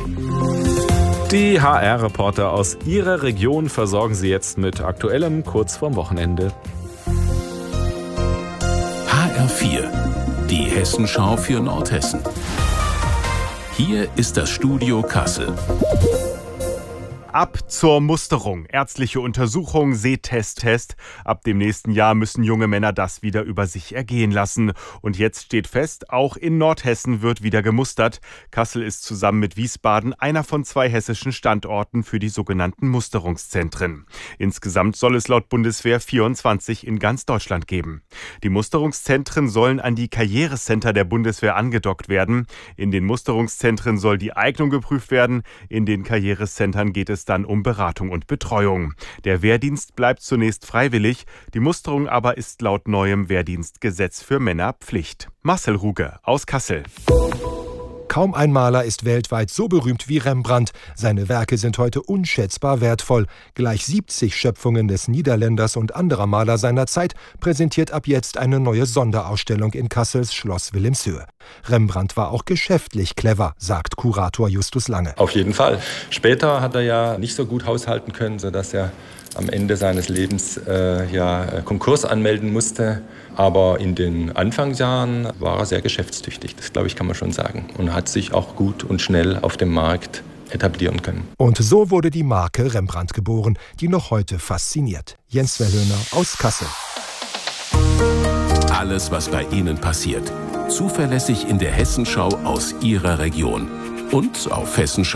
Die HR-Reporter aus Ihrer Region versorgen Sie jetzt mit Aktuellem kurz vorm Wochenende. HR4, die Hessenschau für Nordhessen. Hier ist das Studio Kassel. Ab zur Musterung. Ärztliche Untersuchung, Sehtest. Ab dem nächsten Jahr müssen junge Männer das wieder über sich ergehen lassen. Und jetzt steht fest, auch in Nordhessen wird wieder gemustert. Kassel ist zusammen mit Wiesbaden einer von 2 hessischen Standorten für die sogenannten Musterungszentren. Insgesamt soll es laut Bundeswehr 24 in ganz Deutschland geben. Die Musterungszentren sollen an die Karrierecenter der Bundeswehr angedockt werden. In den Musterungszentren soll die Eignung geprüft werden. In den Karrierecentern geht es dann um Beratung und Betreuung. Der Wehrdienst bleibt zunächst freiwillig, die Musterung aber ist laut neuem Wehrdienstgesetz für Männer Pflicht. Marcel Ruge aus Kassel. Kaum ein Maler ist weltweit so berühmt wie Rembrandt. Seine Werke sind heute unschätzbar wertvoll. Gleich 70 Schöpfungen des Niederländers und anderer Maler seiner Zeit präsentiert ab jetzt eine neue Sonderausstellung in Kassels Schloss Wilhelmshöhe. Rembrandt war auch geschäftlich clever, sagt Kurator Justus Lange. Auf jeden Fall. Später hat er ja nicht so gut haushalten können, sodass er am Ende seines Lebens Konkurs anmelden musste. Aber in den Anfangsjahren war er sehr geschäftstüchtig, das glaube ich kann man schon sagen. Und hat sich auch gut und schnell auf dem Markt etablieren können. Und so wurde die Marke Rembrandt geboren, die noch heute fasziniert. Jens Verhöhner aus Kassel. Alles, was bei Ihnen passiert. Zuverlässig in der Hessenschau aus Ihrer Region. Und auf Hessenschau.